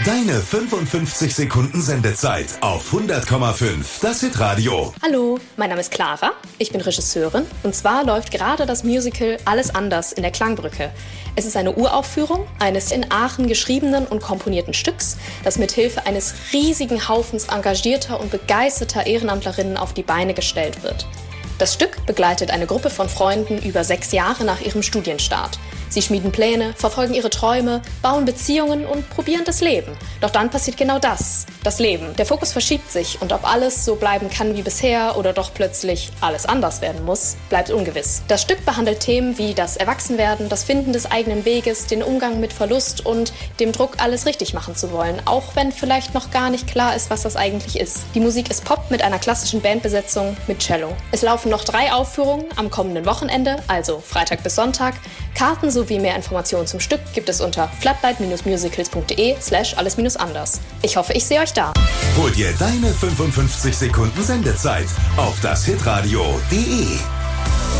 Deine 55 Sekunden Sendezeit auf 100,5. Das Hitradio. Hallo, mein Name ist Clara, ich bin Regisseurin und zwar läuft gerade das Musical Alles anders in der Klangbrücke. Es ist eine Uraufführung eines in Aachen geschriebenen und komponierten Stücks, das mithilfe eines riesigen Haufens engagierter und begeisterter Ehrenamtlerinnen auf die Beine gestellt wird. Das Stück begleitet eine Gruppe von Freunden über 6 Jahre nach ihrem Studienstart. Sie schmieden Pläne, verfolgen ihre Träume, bauen Beziehungen und probieren das Leben. Doch dann passiert genau das Leben. Der Fokus verschiebt sich und ob alles so bleiben kann wie bisher oder doch plötzlich alles anders werden muss, bleibt ungewiss. Das Stück behandelt Themen wie das Erwachsenwerden, das Finden des eigenen Weges, den Umgang mit Verlust und dem Druck, alles richtig machen zu wollen, auch wenn vielleicht noch gar nicht klar ist, was das eigentlich ist. Die Musik ist Pop mit einer klassischen Bandbesetzung mit Cello. Es laufen noch 3 Aufführungen am kommenden Wochenende, also Freitag bis Sonntag. Karten sowie mehr Informationen zum Stück gibt es unter floodlight-musicals.de/alles-anders. Ich hoffe, ich sehe euch da. Hol dir deine 55 Sekunden Sendezeit auf das hitradio.de.